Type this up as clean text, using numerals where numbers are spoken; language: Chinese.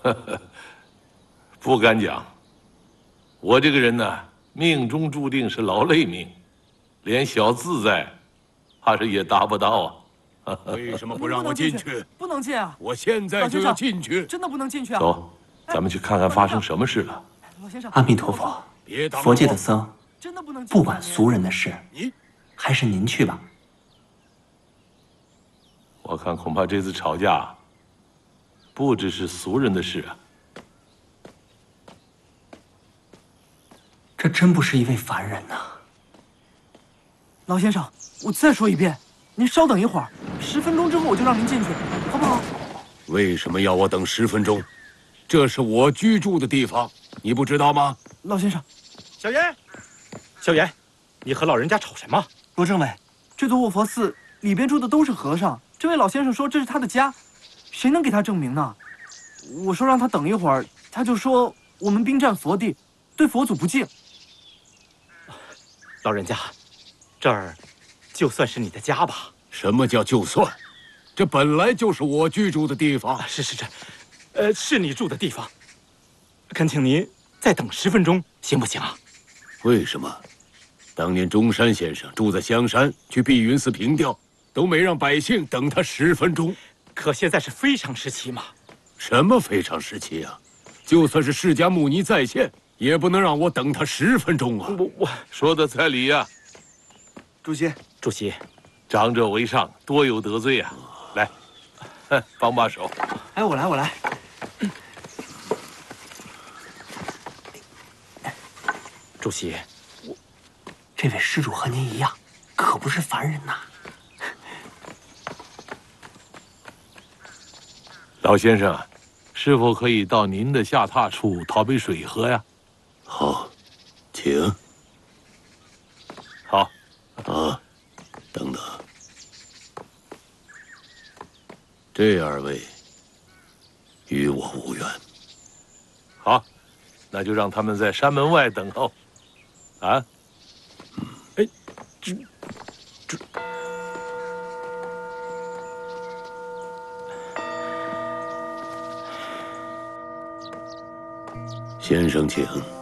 不敢讲。我这个人呢，命中注定是劳累命，连小自在，怕是也达不到啊。 为什么不让我进去？ 不能进啊！ 我现在就要进去。 真的不能进去啊！ 走，咱们去看看发生什么事了。 老先生， 阿弥陀佛， 别挡佛界的僧真的不能进去不管俗人的事， 你还是您去吧。 我看恐怕这次吵架，不只是俗人的事啊。 这真不是一位凡人呐！ 老先生，我再说一遍，您稍等一会儿，10分钟之后我就让您进去，好不好？ 为什么要我等10分钟？这是我居住的地方，你不知道吗？ 老先生， 小严，小严，你和老人家吵什么？ 罗政委，这座卧佛寺里边住的都是和尚，这位老先生说这是他的家，谁能给他证明呢？我说让他等一会儿，他就说我们兵占佛地，对佛祖不敬。 老人家，这儿就算是你的家吧？ 什么叫就算？这本来就是我居住的地方。 是，是你住的地方。恳请您再等10分钟，行不行啊？ 为什么？当年中山先生住在香山，去碧云寺凭吊，都没让百姓等他10分钟。 可现在是非常时期嘛。 什么非常时期啊？就算是释迦牟尼在线，也不能让我等他10分钟啊！ 我说的在理呀。 主席， 长者为上，多有得罪啊！来，帮把手。 哎，我来。 主席， 这位施主和您一样，可不是凡人呐。 老先生，是否可以到您的下榻处讨杯水喝呀？ 好，请。 好。 啊，等等，这2位与我无缘。 好，那就让他们在山门外等候。啊？ 哎， 先生，请。